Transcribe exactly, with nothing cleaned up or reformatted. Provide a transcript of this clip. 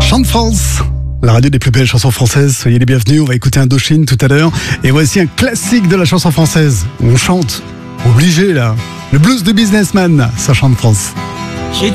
Chante France, la radio des plus belles chansons françaises. Soyez les bienvenus, on va écouter Indochine tout à l'heure. Et voici un classique de la chanson française. On chante, obligé là, le blues de businessman, ça chante France.